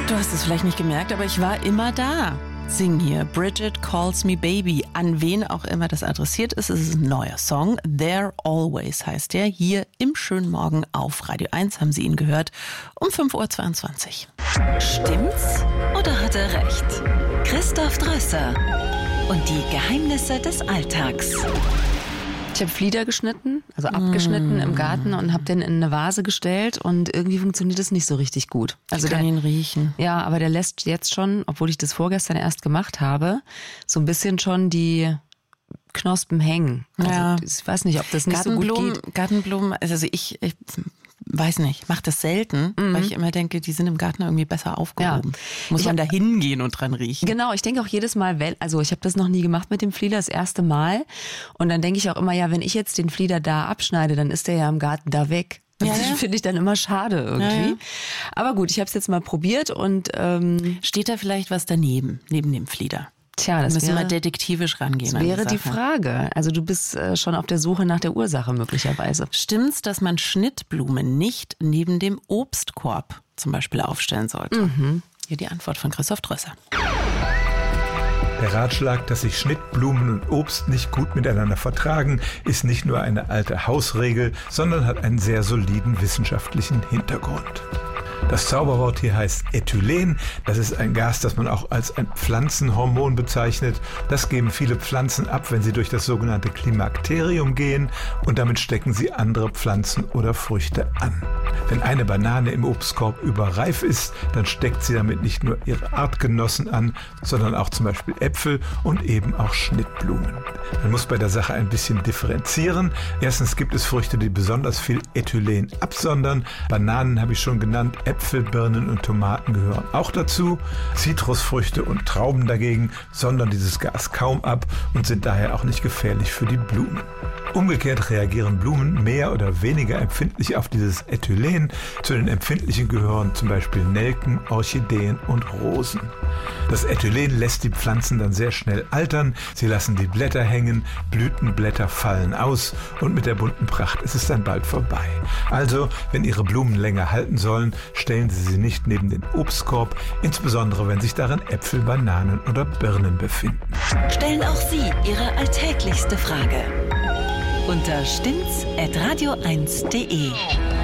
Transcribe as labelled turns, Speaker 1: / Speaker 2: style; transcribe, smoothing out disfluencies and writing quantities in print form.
Speaker 1: Du hast es vielleicht nicht gemerkt, aber ich war immer da. Sing hier, Bridget Calls Me Baby. An wen auch immer das adressiert ist, es ist ein neuer Song. There Always heißt der. Hier im schönen Morgen auf Radio 1 haben Sie ihn gehört um 5.22 Uhr.
Speaker 2: Stimmt's oder hat er recht? Christoph Drösser und die Geheimnisse des Alltags.
Speaker 3: Ich habe Flieder geschnitten, also abgeschnitten im Garten und habe den in eine Vase gestellt und irgendwie funktioniert das nicht so richtig gut.
Speaker 1: Also ich kann ihn riechen.
Speaker 3: Ja, aber der lässt jetzt schon, obwohl ich das vorgestern erst gemacht habe, so ein bisschen schon die Knospen hängen. Also
Speaker 1: ja.
Speaker 3: Ich weiß nicht, ob das nicht so gut geht.
Speaker 1: Gartenblumen, also ich weiß nicht, mache das selten, weil ich immer denke, die sind im Garten irgendwie besser aufgehoben. Ja. Muss man da hingehen und dran riechen.
Speaker 3: Genau, ich denke auch jedes Mal, also ich habe das noch nie gemacht mit dem Flieder, das erste Mal. Und dann denke ich auch immer, ja, wenn ich jetzt den Flieder da abschneide, dann ist der ja im Garten da weg. Das finde ich dann immer schade irgendwie. Ja. Aber gut, ich habe es jetzt mal probiert und
Speaker 1: steht da vielleicht was daneben, neben dem Flieder?
Speaker 3: Tja, das
Speaker 1: müssen wir mal detektivisch rangehen.
Speaker 3: Das wäre die Frage. Also du bist schon auf der Suche nach der Ursache möglicherweise.
Speaker 1: Stimmt's, dass man Schnittblumen nicht neben dem Obstkorb zum Beispiel aufstellen sollte? Hier die Antwort von Christoph Drösser.
Speaker 4: Der Ratschlag, dass sich Schnittblumen und Obst nicht gut miteinander vertragen, ist nicht nur eine alte Hausregel, sondern hat einen sehr soliden wissenschaftlichen Hintergrund. Das Zauberwort hier heißt Ethylen. Das ist ein Gas, das man auch als ein Pflanzenhormon bezeichnet. Das geben viele Pflanzen ab, wenn sie durch das sogenannte Klimakterium gehen und damit stecken sie andere Pflanzen oder Früchte an. Wenn eine Banane im Obstkorb überreif ist, dann steckt sie damit nicht nur ihre Artgenossen an, sondern auch zum Beispiel Äpfel und eben auch Schnittblumen. Man muss bei der Sache ein bisschen differenzieren. Erstens gibt es Früchte, die besonders viel Ethylen absondern. Bananen habe ich schon genannt, Äpfel, Birnen und Tomaten gehören auch dazu. Zitrusfrüchte und Trauben dagegen sondern dieses Gas kaum ab und sind daher auch nicht gefährlich für die Blumen. Umgekehrt reagieren Blumen mehr oder weniger empfindlich auf dieses Ethylen. Zu den empfindlichen gehören zum Beispiel Nelken, Orchideen und Rosen. Das Ethylen lässt die Pflanzen dann sehr schnell altern. Sie lassen die Blätter hängen, Blütenblätter fallen aus und mit der bunten Pracht ist es dann bald vorbei. Also, wenn Ihre Blumen länger halten sollen, stellen Sie sie nicht neben den Obstkorb, insbesondere wenn sich darin Äpfel, Bananen oder Birnen befinden.
Speaker 2: Stellen auch Sie Ihre alltäglichste Frage unter stimmt's@radio1.de.